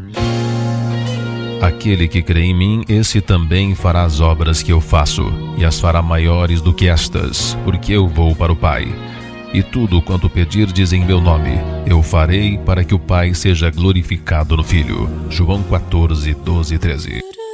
Aquele que crê em mim, esse também fará as obras que eu faço, e as fará maiores do que estas, porque eu vou para o Pai. E tudo quanto pedirdes em meu nome, eu farei, para que o Pai seja glorificado no Filho. João 14, 12 e 13.